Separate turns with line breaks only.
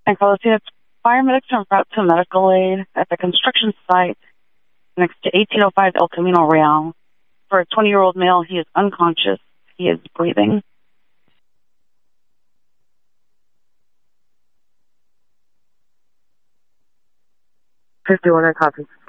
And Carlos, yes, paramedics are en route to medical aid at the construction site next to 1805 El Camino Real. For a 20-year-old male, he is unconscious. He is breathing.
51, I copy.